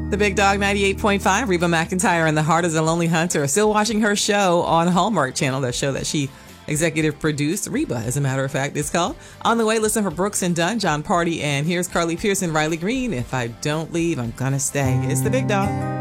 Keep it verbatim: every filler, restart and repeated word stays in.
The Big Dog ninety-eight point five, Reba McEntire and the Heart is a Lonely Hunter are still watching her show on Hallmark Channel, that show that she executive produced. Reba, as a matter of fact, it's called. On the way, listen for Brooks and Dunn, John Party, and here's Carly Pearson, Riley Green. If I don't leave, I'm gonna stay. It's The Big Dog.